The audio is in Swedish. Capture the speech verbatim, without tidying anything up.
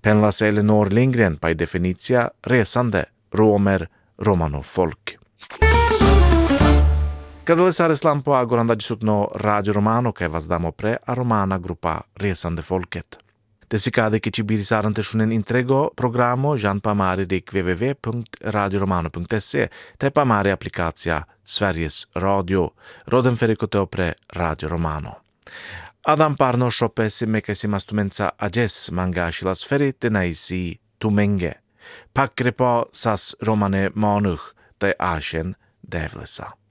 Pendlas Elinor Lindgren by definitia resande, romer, romano folk. Kadalesare slampo agoranda gisutno Radio Romano che vas damo pre a romana gruppa resande folket. Desicade che ci birisarante shunen intrego programo Jan Pamari dik w w w punkt radio romano punkt se te Pamari applicazia Sveriges Radio roden fericoteo pre Radio Romano. Adam parno shoppe simeke simastumenza ages mangashilas ferit denaisi tumenge. Pakrepo sas romane manuch de ashen devlesa.